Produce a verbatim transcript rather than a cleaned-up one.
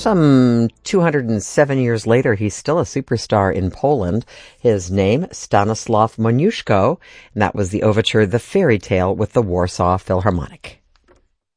Some two hundred seven years later, he's still a superstar in Poland. His name, Stanislaw Moniuszko, and that was the overture The Fairy Tale with the Warsaw Philharmonic.